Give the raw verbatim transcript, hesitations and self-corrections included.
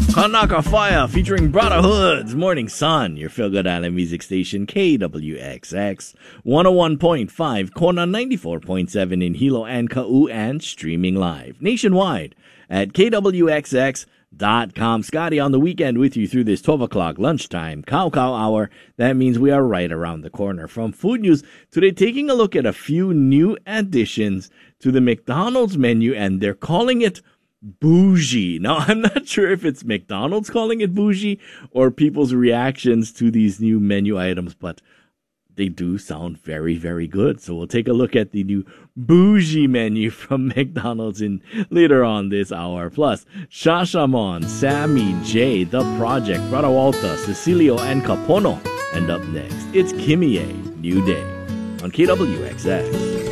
Kanaka Fire featuring Brotherhoods, Morning Sun, your feel-good island music station, K W X X, one oh one point five, Kona ninety-four point seven in Hilo and Kau, and streaming live nationwide at K W X X dot com. Scotty on the weekend with you through this twelve o'clock lunchtime Cow Cow Hour. That means we are right around the corner from Food News. Today, taking a look at a few new additions to the McDonald's menu, and they're calling it bougie. Now, I'm not sure if it's McDonald's calling it bougie or people's reactions to these new menu items, but they do sound very, very good. So we'll take a look at the new bougie menu from McDonald's in later on this hour. Plus, Shashamon, Sammy J, The Project, Brother Walter, Cecilio, and Capono. And up next, it's Kimie, New Day on K W X X.